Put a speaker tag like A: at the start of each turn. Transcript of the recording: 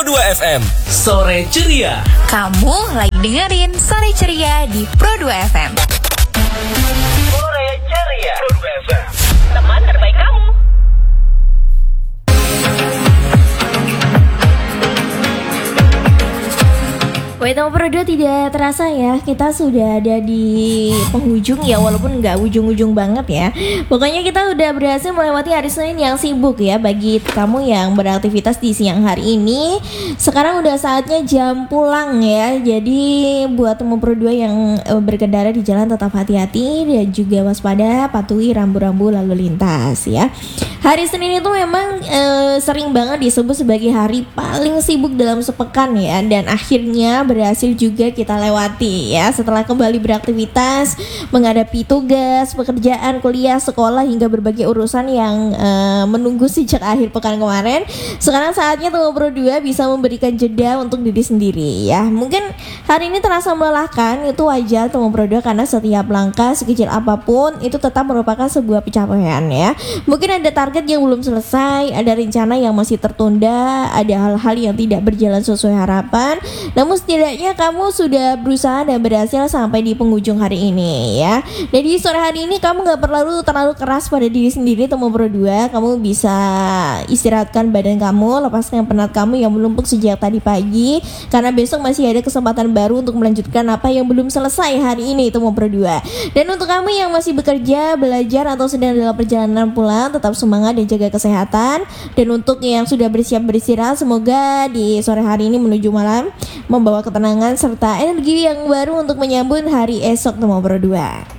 A: Pro 2 FM. Sore Ceria.
B: Kamu lagi dengerin Sore Ceria di Pro 2 FM.
A: Sore Ceria. Pro 2 FM.
B: Teman terbaik kamu.
C: Wait, Pro 2 tidak terasa ya, kita sudah ada di penghujung ya, walaupun nggak ujung-ujung banget ya. Pokoknya kita udah berhasil melewati hari Senin yang sibuk ya. Bagi kamu yang beraktivitas di siang hari ini, sekarang udah saatnya jam pulang ya. Jadi buat teman Pro 2 yang berkendara di jalan tetap hati-hati dan juga waspada, patuhi rambu-rambu lalu lintas ya. Hari Senin itu memang sering banget disebut sebagai hari paling sibuk dalam sepekan ya, dan akhirnya berhasil juga kita lewati ya. Setelah kembali beraktivitas, menghadapi tugas, pekerjaan, kuliah, sekolah, hingga berbagai urusan yang menunggu sejak akhir pekan kemarin, sekarang saatnya teman Pro 2 bisa memberikan jeda untuk diri sendiri ya. Mungkin hari ini terasa melelahkan, itu wajar teman Pro 2, karena setiap langkah sekecil apapun itu tetap merupakan sebuah pencapaian ya. Mungkin ada target yang belum selesai, ada rencana yang masih tertunda, ada hal-hal yang tidak berjalan sesuai harapan. Namun setidaknya kamu sudah berusaha dan berhasil sampai di penghujung hari ini ya. Jadi sore hari ini kamu gak perlu terlalu keras pada diri sendiri teman Pro 2. Kamu bisa istirahatkan badan kamu, lepaskan penat kamu yang menumpuk sejak tadi pagi, karena besok masih ada kesempatan baru untuk melanjutkan apa yang belum selesai hari ini teman Pro 2. Dan untuk kamu yang masih bekerja, belajar, atau sedang dalam perjalanan pulang, tetap semangat dan jaga kesehatan. Dan untuk yang sudah bersiap beristirahat, semoga di sore hari ini menuju malam membawa ketenangan serta energi yang baru untuk menyambut hari esok teman Pro 2.